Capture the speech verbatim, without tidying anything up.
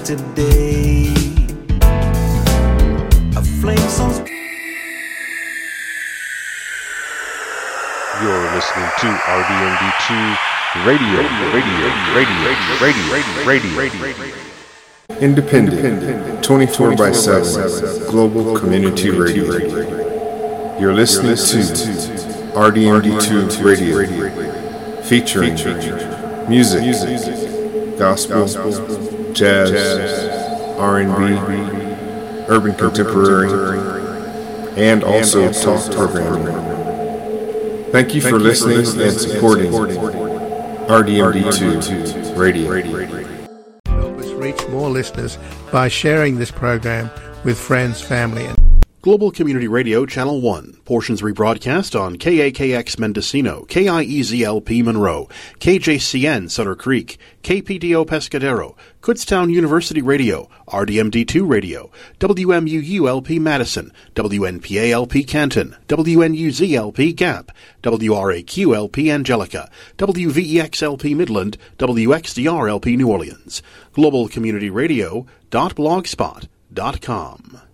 today. A flame so. You're listening to R D M D two Radio, Radio, Radio, Radio, Radio, Radio, Radio. Independent, twenty-four by seven, Global Community Radio. You're listening to R D M D two Radio, featuring music, gospel, jazz, R and B, urban contemporary, and also talk programming. Thank you for listening and supporting R D M D two Radio. Help us reach more listeners by sharing this program with friends, family, and Global Community Radio, Channel one. Portions rebroadcast on K A K X Mendocino, K I E Z L P Monroe, K J C N Sutter Creek, K P D O Pescadero, Kutztown University Radio, R D M D two Radio, W M U U L P Madison, W N P A L P Canton, W N U Z L P Gap, W R A Q L P Angelica, W V E X L P Midland, W X D R L P New Orleans. Global Community Radio dot blogspot dot com.